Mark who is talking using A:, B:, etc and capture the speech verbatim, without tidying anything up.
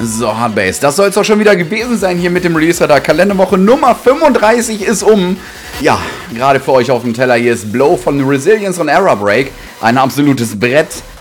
A: So, Hardbase, das soll es doch schon wieder gewesen sein hier mit dem Release-Radar. Kalenderwoche Nummer fünfunddreißig ist um. Ja, gerade für euch auf dem Teller hier ist Blow von Resilience und Error Break. Ein absolutes Brett.